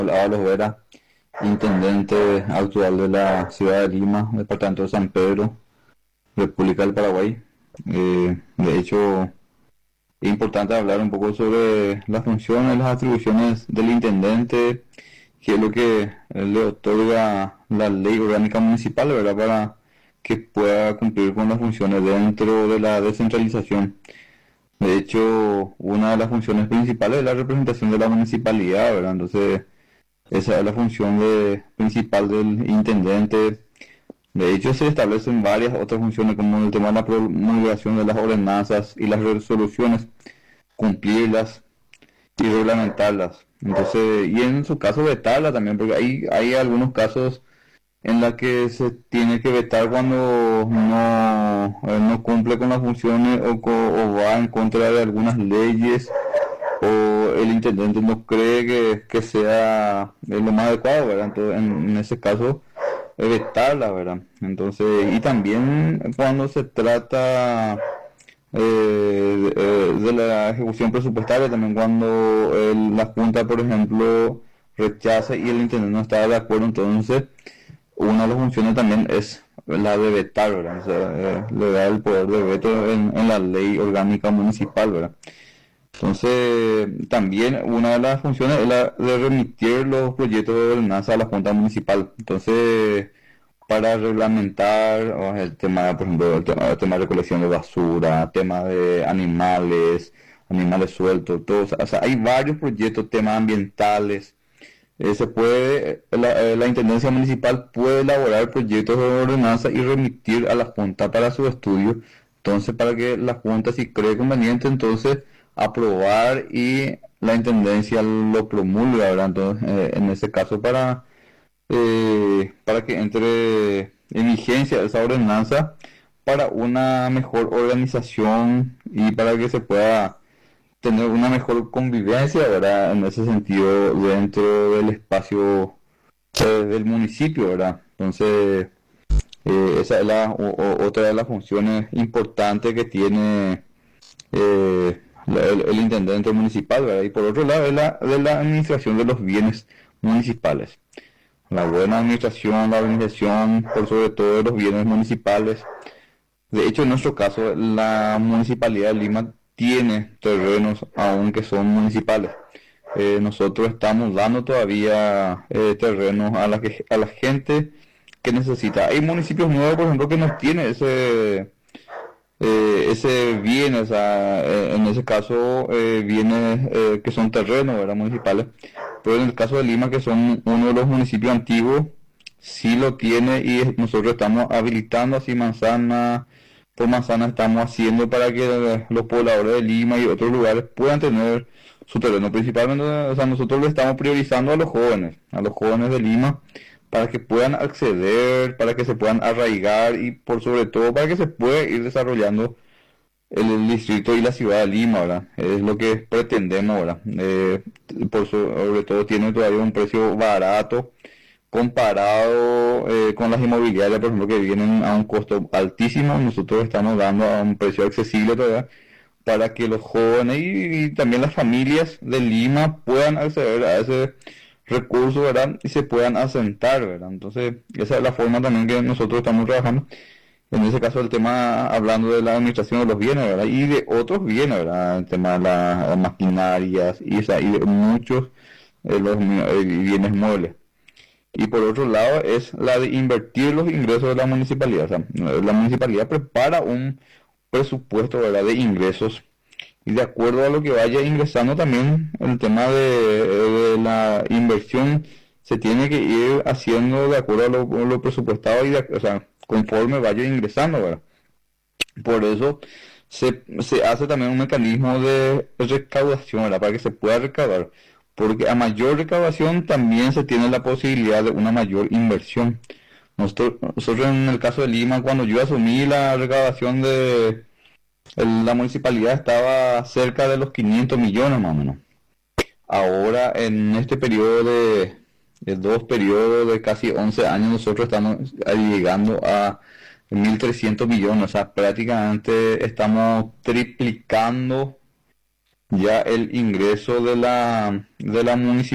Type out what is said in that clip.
Ábalos Vera, intendente actual de la ciudad de Lima, departamento de San Pedro, República del Paraguay. De hecho, es importante hablar un poco sobre las funciones, las atribuciones del intendente, qué es lo que le otorga la ley orgánica municipal, ¿verdad? Para que pueda cumplir con las funciones dentro de la descentralización. De hecho, una de las funciones principales es la representación de la municipalidad, ¿verdad? Entonces, esa es la función principal del intendente. De hecho, se establecen varias otras funciones como el tema de la promulgación de las ordenanzas y las resoluciones, cumplirlas y reglamentarlas. Entonces, y en su caso vetarlas también, porque hay algunos casos en la que se tiene que vetar cuando no cumple con las funciones o va en contra de algunas leyes o el intendente no cree que sea lo más adecuado, ¿verdad? Entonces, en ese caso, vetarla, ¿verdad? Entonces, y también cuando se trata de la ejecución presupuestaria, también cuando la Junta, por ejemplo, rechaza y el intendente no está de acuerdo, entonces una de las funciones también es la de vetar, ¿verdad? O sea, le da el poder de veto en la ley orgánica municipal, ¿verdad? Entonces, también una de las funciones es la de remitir los proyectos de ordenanza a la Junta Municipal. Entonces, para reglamentar el tema, por ejemplo, el tema de recolección de basura, tema de animales sueltos, todo, o sea, hay varios proyectos, temas ambientales. La Intendencia Municipal puede elaborar proyectos de ordenanza y remitir a la Junta para su estudio. Entonces, para que la Junta, si cree conveniente, entonces aprobar y la Intendencia lo promulga, ¿verdad? Entonces, en ese caso, para que entre en vigencia esa ordenanza para una mejor organización y para que se pueda tener una mejor convivencia, ¿verdad? En ese sentido, dentro del espacio del municipio, ¿verdad? Entonces, esa es otra de las funciones importantes que tiene el intendente municipal, ¿verdad? Y por otro lado, es la de la administración de los bienes municipales. La buena administración, la organización, por sobre todo de los bienes municipales. De hecho, en nuestro caso, la Municipalidad de Lima tiene terrenos aún que son municipales. Nosotros estamos dando todavía terrenos a la gente que necesita. Hay municipios nuevos, por ejemplo, que no tienen ese bien, o sea, en ese caso, bienes que son terrenos, ¿verdad? Municipales. Pero en el caso de Lima, que son uno de los municipios antiguos, sí lo tiene y nosotros estamos habilitando así manzana por manzana, estamos haciendo para que los pobladores de Lima y otros lugares puedan tener su terreno. Principalmente, o sea, nosotros le estamos priorizando a los jóvenes de Lima, para que puedan acceder, para que se puedan arraigar y por sobre todo para que se pueda ir desarrollando el distrito y la ciudad de Lima, ¿verdad? Es lo que pretendemos, ¿verdad? Por sobre todo tiene todavía un precio barato comparado con las inmobiliarias, por ejemplo, que vienen a un costo altísimo. Nosotros estamos dando a un precio accesible todavía para que los jóvenes y también las familias de Lima puedan acceder a ese recurso, ¿verdad? Y se puedan asentar, ¿verdad? Entonces, esa es la forma también que nosotros estamos trabajando. En ese caso, el tema, hablando de la administración de los bienes, ¿verdad? Y de otros bienes, ¿verdad? El tema de las maquinarias y, o sea, y de muchos bienes muebles. Y por otro lado, es la de invertir los ingresos de la municipalidad. O sea, la municipalidad prepara un presupuesto, ¿verdad? De ingresos y de acuerdo a lo que vaya ingresando también el tema de la inversión se tiene que ir haciendo de acuerdo a lo presupuestado o sea, conforme vaya ingresando, ¿verdad? Por eso se hace también un mecanismo de recaudación, ¿verdad? Para que se pueda recaudar. Porque a mayor recaudación también se tiene la posibilidad de una mayor inversión. Nosotros en el caso de Lima, cuando yo asumí la recaudación la municipalidad estaba cerca de los 500 millones más o menos. Ahora, en este periodo de dos periodos de casi 11 años, nosotros estamos llegando a 1.300 millones. O sea, prácticamente estamos triplicando ya el ingreso de la municipalidad.